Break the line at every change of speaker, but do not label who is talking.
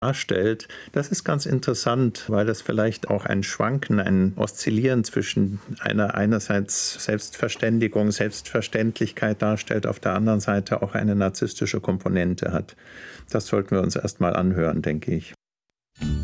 darstellt, das ist ganz interessant, weil das vielleicht auch ein Schwanken, ein Oszillieren zwischen einer einerseits Selbstverständigung, Selbstverständlichkeit darstellt, auf der anderen Seite auch eine narzisstische Komponente hat. Das sollten wir uns erst mal anhören, denke ich.